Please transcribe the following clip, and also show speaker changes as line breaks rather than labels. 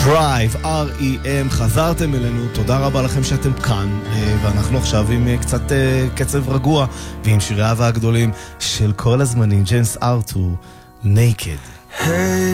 Drive, R.E.M. חזרתם אלינו, תודה רבה לכם שאתם כאן, ואנחנו עכשיו עם קצת קצב רגוע ועם שירי האהבה הגדולים של כל הזמנים, ג'יימס ארתור, Naked.